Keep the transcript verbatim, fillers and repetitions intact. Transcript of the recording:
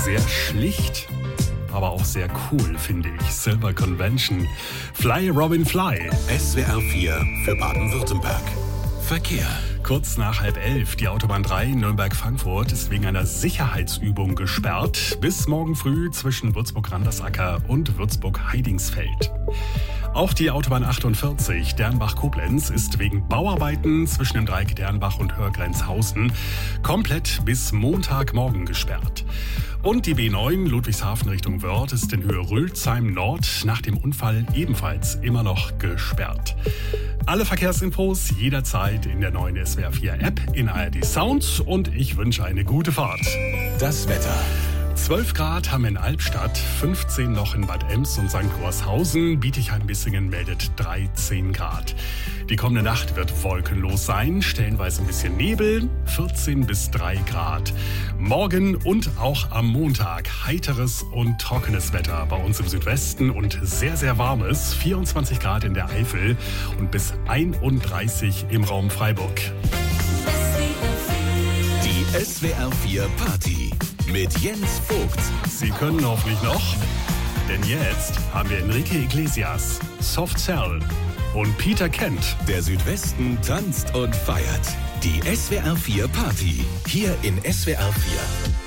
Sehr schlicht, aber auch sehr cool, finde ich. Silver Convention. Fly, Robin, Fly. S W R vier für Baden-Württemberg. Verkehr. Kurz nach halb elf, die Autobahn drei Nürnberg-Frankfurt ist wegen einer Sicherheitsübung gesperrt. Bis morgen früh zwischen Würzburg-Randersacker und Würzburg-Heidingsfeld. Auch die Autobahn achtundvierzig Dernbach-Koblenz ist wegen Bauarbeiten zwischen dem Dreieck Dernbach und Hörgrenzhausen komplett bis Montagmorgen gesperrt. Und die B neun Ludwigshafen Richtung Wörth ist in Höhe Rülsheim Nord nach dem Unfall ebenfalls immer noch gesperrt. Alle Verkehrsinfos jederzeit in der neuen S W R vier App in A R D Sound und ich wünsche eine gute Fahrt. Das Wetter. zwölf Grad haben wir in Albstadt, fünfzehn noch in Bad Ems und Sankt Gorshausen. Bietigheim-Bissingen meldet dreizehn Grad. Die kommende Nacht wird wolkenlos sein, stellenweise ein bisschen Nebel, vierzehn bis drei Grad. Morgen und auch am Montag heiteres und trockenes Wetter bei uns im Südwesten und sehr, sehr warmes, vierundzwanzig Grad in der Eifel und bis einunddreißig im Raum Freiburg. Die S W R vier Party mit Jens Vogt. Sie können hoffentlich noch, denn jetzt haben wir Enrique Iglesias, Soft Cell und Peter Kent. Der Südwesten tanzt und feiert. Die S W R vier Party. Hier in S W R vier.